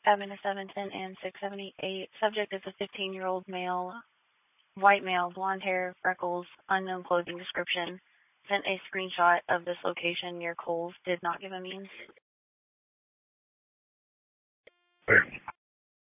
Avenue 710 and 678. Subject is a 15-year-old male, white male, blonde hair, freckles, unknown clothing description. Sent a screenshot of this location near Kohl's. Did not give a means.